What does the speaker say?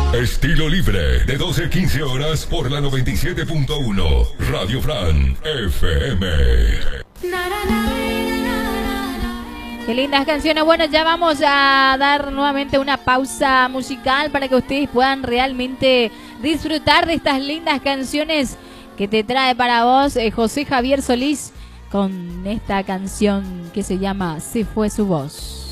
Estilo libre, de 12 a 15 horas por la 97.1. Radio Fran FM. Qué lindas canciones. Bueno, ya vamos a dar nuevamente una pausa musical para que ustedes puedan realmente disfrutar de estas lindas canciones que te trae para vos José Javier Solís con esta canción que se llama Se fue su voz.